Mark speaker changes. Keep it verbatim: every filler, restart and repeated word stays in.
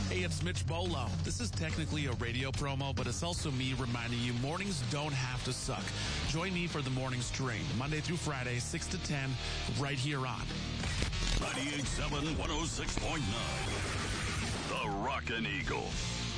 Speaker 1: Hey, it's Mitch Bolo. This is technically a radio promo, but it's also me reminding you mornings don't have to suck. Join me for the morning strain, Monday through Friday, six to ten, right here on
Speaker 2: ninety-eight point seven, one oh six point nine. The Rockin' Eagle.